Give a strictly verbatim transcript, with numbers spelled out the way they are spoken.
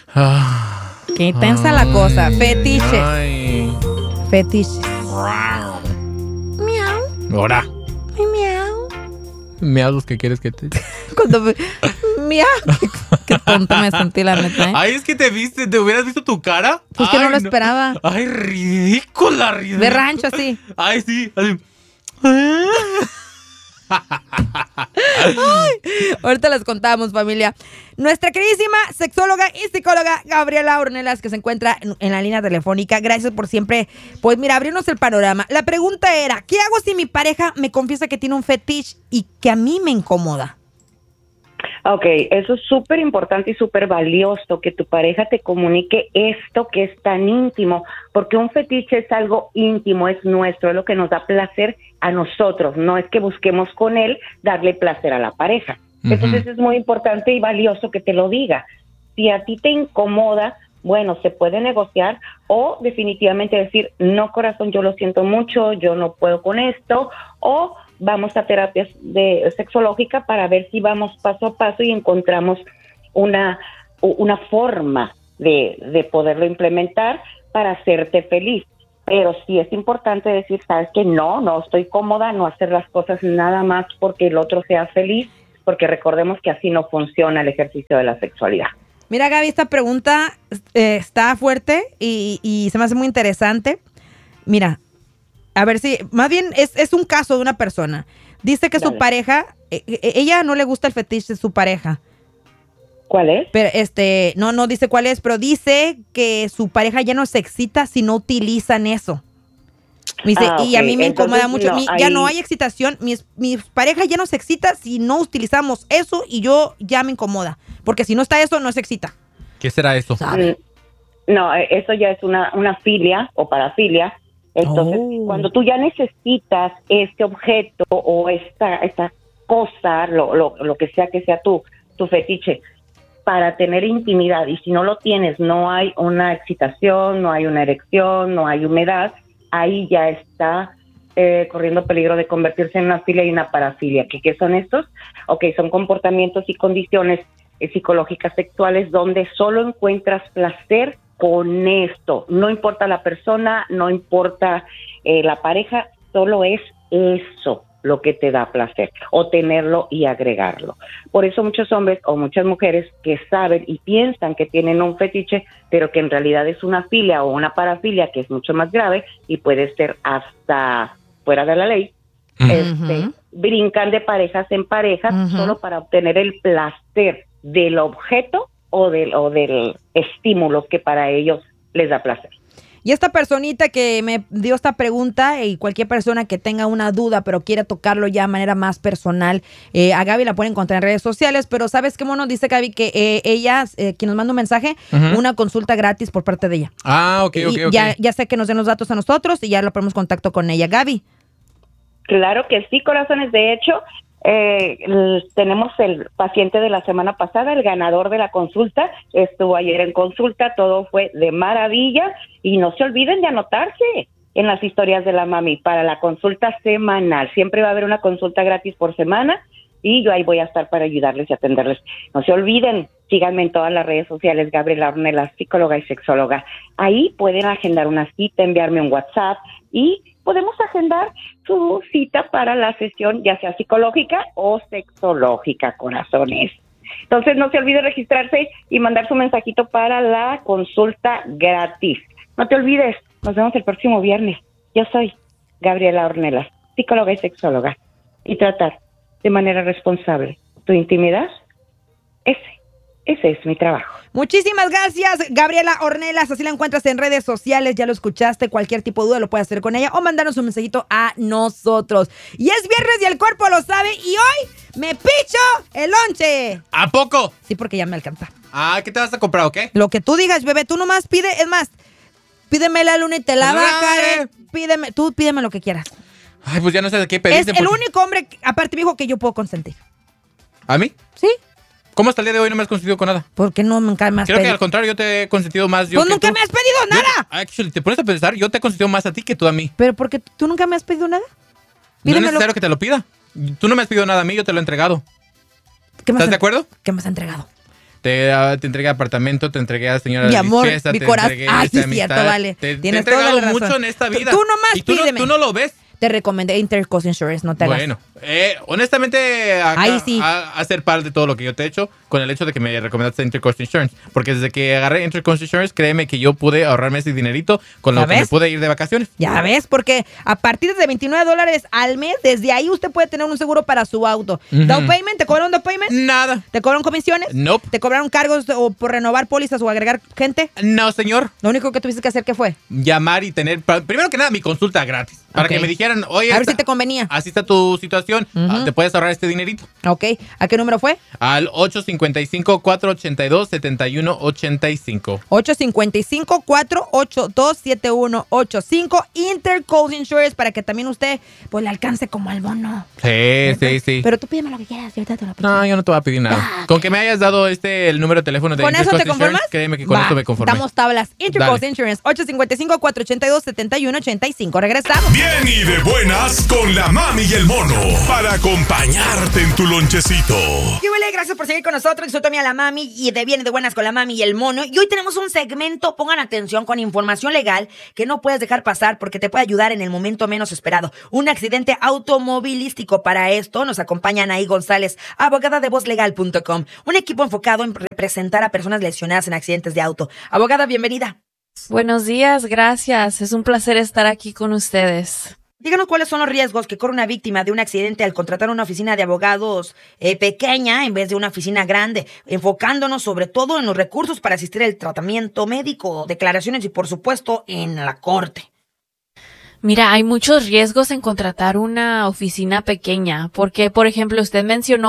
Ah, Qué intensa la cosa. Fetiches. Ay. Fetiches. Miau. Ahora. Ay, miau. Meados que quieres que te... Cuando me- miau. Qué tonto me sentí, la neta, ¿eh? Ay, es que te viste, ¿te hubieras visto tu cara? Pues que Ay, no lo esperaba. Ay, ridícula, ridícula. De rancho, así. Ay, sí, así. Ahorita les contamos, familia. Nuestra queridísima sexóloga y psicóloga Gabriela Ornelas, que se encuentra en, en la línea telefónica. Gracias por siempre, pues mira, abrirnos el panorama. La pregunta era, ¿qué hago si mi pareja me confiesa que tiene un fetiche y que a mí me incomoda? Ok, eso es súper importante y súper valioso, que tu pareja te comunique esto que es tan íntimo, porque un fetiche es algo íntimo, es nuestro, es lo que nos da placer a nosotros, no es que busquemos con él darle placer a la pareja. Uh-huh. Entonces es muy importante y valioso que te lo diga. Si a ti te incomoda, bueno, se puede negociar o definitivamente decir, no, corazón, yo lo siento mucho, yo no puedo con esto, o vamos a terapias de sexológica para ver si vamos paso a paso y encontramos una, una forma de, de poderlo implementar para hacerte feliz. Pero sí es importante decir, sabes que no, no estoy cómoda, no hacer las cosas nada más porque el otro sea feliz, porque recordemos que así no funciona el ejercicio de la sexualidad. Mira, Gaby, esta pregunta eh, está fuerte y, y se me hace muy interesante. Mira, a ver si, más bien es, es un caso de una persona. Dice que Dale. su pareja, eh, ella no le gusta el fetiche de su pareja. ¿Cuál es? Pero este, no, no dice cuál es, pero dice que su pareja ya no se excita si no utilizan eso. Me dice, ah, y okay. a mí me incomoda Entonces, mucho. No, mi, ahí... Ya no hay excitación. Mi, mi pareja ya no se excita si no utilizamos eso y yo ya me incomoda. Porque si no está eso, no se excita. ¿Qué será eso? ¿Sabe? No, eso ya es una, una filia o parafilia. Entonces, oh. cuando tú ya necesitas este objeto o esta, esta cosa, lo, lo, lo que sea que sea tu, tu fetiche, para tener intimidad, y si no lo tienes, no hay una excitación, no hay una erección, no hay humedad, ahí ya está eh, corriendo peligro de convertirse en una filia y una parafilia. ¿Qué, qué son estos? Ok, son comportamientos y condiciones eh, psicológicas sexuales donde solo encuentras placer con esto. No importa la persona, no importa eh, la pareja, solo es eso lo que te da placer, o tenerlo y agregarlo. Por eso muchos hombres o muchas mujeres que saben y piensan que tienen un fetiche, pero que en realidad es una filia o una parafilia, que es mucho más grave y puede ser hasta fuera de la ley, uh-huh. este, brincan de parejas en parejas uh-huh. solo para obtener el placer del objeto o del, o del estímulo que para ellos les da placer. Y esta personita que me dio esta pregunta, y cualquier persona que tenga una duda pero quiera tocarlo ya de manera más personal, eh, a Gaby la pueden encontrar en redes sociales, pero ¿sabes qué, mono? Dice Gaby que eh, ella, eh, quien nos manda un mensaje, uh-huh. una consulta gratis por parte de ella. Ah, ok, ok, ok. Ya, ya sé que nos den los datos a nosotros y ya lo ponemos contacto con ella. Gaby. Claro que sí, corazones. De hecho, eh, el, tenemos el paciente de la semana pasada, el ganador de la consulta, estuvo ayer en consulta, todo fue de maravilla, y no se olviden de anotarse en las historias de la mami para la consulta semanal. Siempre va a haber una consulta gratis por semana y yo ahí voy a estar para ayudarles y atenderles. No se olviden, síganme en todas las redes sociales, Gabriela Ornelas, psicóloga y sexóloga. Ahí pueden agendar una cita, enviarme un WhatsApp y podemos agendar su cita para la sesión, ya sea psicológica o sexológica, corazones. Entonces no se olvide registrarse y mandar su mensajito para la consulta gratis. No te olvides, nos vemos el próximo viernes. Yo soy Gabriela Ornelas, psicóloga y sexóloga. Y tratar de manera responsable tu intimidad, ese, ese es mi trabajo. Muchísimas gracias, Gabriela Ornelas. Así la encuentras en redes sociales, ya lo escuchaste. Cualquier tipo de duda lo puedes hacer con ella o mandarnos un mensajito a nosotros. Y es viernes y el cuerpo lo sabe. Y hoy me picho el lonche. ¿A poco? Sí, porque ya me alcanza. Ah, ¿qué te vas a comprar o qué? Lo que tú digas, bebé. Tú nomás pide, es más, pídeme la luna y te la bajaré. Pídeme, tú pídeme lo que quieras. Ay, pues ya no sé de qué pedirte. Es el porque... único hombre, aparte me dijo, que yo puedo consentir. ¿A mí? Sí. ¿Cómo hasta el día de hoy no me has consentido con nada? ¿Por qué no nunca me has Creo pedido? que al contrario, yo te he consentido más. Yo pues que nunca tú. me has pedido nada. Yo, actually, te pones a pensar, yo te he consentido más a ti que tú a mí. ¿Pero porque tú nunca me has pedido nada? Pídemelo. No es necesario que te lo pida. Tú no me has pedido nada a mí, yo te lo he entregado. ¿Qué ¿Estás en... de acuerdo? ¿Qué me has entregado? Te, uh, te entregué apartamento, te entregué a señora mi amor, limpieza, mi te corazón. entregué Ah, esta sí, cierto, amistad. vale. Te, Tienes te he entregado toda la razón. mucho en esta vida. Tú, tú nomás y tú pídeme. No, tú no lo ves. Te recomendé Intercoast Insurance, no te hagas. Bueno, eh, honestamente, acá, Ahí sí. a, a hacer parte de todo lo que yo te he hecho con el hecho de que me recomendaste Intercoast Insurance. Porque desde que agarré Intercoast Insurance, créeme que yo pude ahorrarme ese dinerito con lo que ves? me pude ir de vacaciones. Ya ves, porque a partir de veintinueve dólares al mes, desde ahí usted puede tener un seguro para su auto. Uh-huh. ¿Down payment? ¿Te cobraron down payment? Nada. ¿Te cobraron comisiones? Nope. ¿Te cobraron cargos o por renovar pólizas o agregar gente? No, señor. Lo único que tuviste que hacer, ¿qué fue? Llamar y tener, primero que nada, mi consulta gratis. Para Ok. que me dijeran, oye, A ver esta- si te convenía. así está tu situación, Ujú. ah, te puedes ahorrar este dinerito. Ok. ¿A qué número fue? Al ocho cinco cinco, cuatro ocho dos, siete uno ocho cinco. ocho cinco cinco, cuatro ocho dos, siete uno ocho cinco. Intercoast Insurance para que también usted pues le alcance como al bono. Sí, sí, sí. Pero tú pídeme lo que quieras, yo ahorita te lo pido. No, yo no te voy a pedir nada. Ah, Con que me hayas dado este el número de teléfono de ¿Con eso Intercoast te conformas? Insurance, créeme que con Va, esto me conformo. Damos tablas. Intercoast Dale. Insurance, ocho cinco cinco, cuatro ocho dos, siete uno ocho cinco. Regresamos. Bien y de buenas con la mami y el mono para acompañarte en tu lonchecito. ¿Qué huele? Gracias por seguir con nosotros. Soy Tommy a la mami y de bien y de buenas con la mami y el mono. Y hoy tenemos un segmento, pongan atención, con información legal que no puedes dejar pasar porque te puede ayudar en el momento menos esperado. Un accidente automovilístico. Para esto nos acompaña Anaí González, abogada de voz legal punto com. Un equipo enfocado en representar a personas lesionadas en accidentes de auto. Abogada, bienvenida. Buenos días, gracias. Es un placer estar aquí con ustedes. Díganos cuáles son los riesgos que corre una víctima de un accidente al contratar una oficina de abogados eh, pequeña en vez de una oficina grande, enfocándonos sobre todo en los recursos para asistir al tratamiento médico, declaraciones y, por supuesto, en la corte. Mira, hay muchos riesgos en contratar una oficina pequeña, porque, por ejemplo, usted mencionó